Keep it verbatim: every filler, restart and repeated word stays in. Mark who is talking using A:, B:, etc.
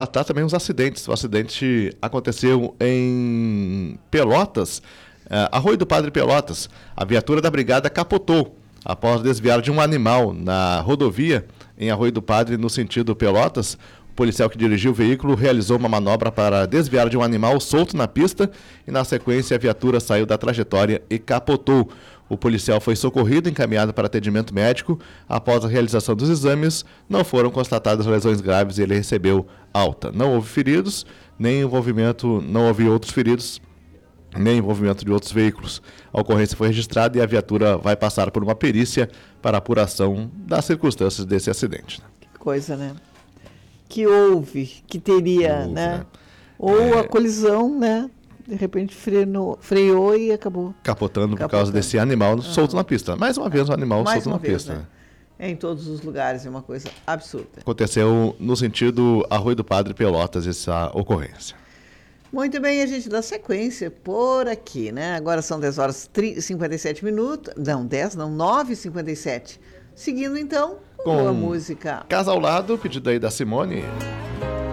A: relatar também os acidentes. O acidente aconteceu em Pelotas, uh, Arroio do Padre Pelotas. A viatura da brigada capotou após desviar de um animal na rodovia em Arroio do Padre, no sentido Pelotas. O policial que dirigiu o veículo realizou uma manobra para desviar de um animal solto na pista e, na sequência, a viatura saiu da trajetória e capotou. O policial foi socorrido e encaminhado para atendimento médico. Após a realização dos exames, não foram constatadas lesões graves e ele recebeu alta. Não houve feridos, nem envolvimento, não houve outros feridos, nem envolvimento de outros veículos. A ocorrência foi registrada e a viatura vai passar por uma perícia para apuração das circunstâncias desse acidente.
B: Que coisa, né? Que houve, que teria,
A: houve,
B: né?
A: né?
B: Ou
A: é...
B: a colisão, né? De repente frenou, freou e acabou
A: capotando, capotando por causa desse animal ah. solto na pista. Mais uma vez um animal
B: Mais
A: solto na
B: vez,
A: pista.
B: Né? É em todos os lugares, é uma coisa absurda.
A: Aconteceu no sentido Arroio do Padre Pelotas, essa ocorrência.
B: Muito bem, a gente dá sequência por aqui, né? Agora são dez horas e cinquenta e sete minutos. Não, dez, não, nove e cinquenta e sete. Seguindo então com a música
A: Casa ao Lado, pedido aí da Simone.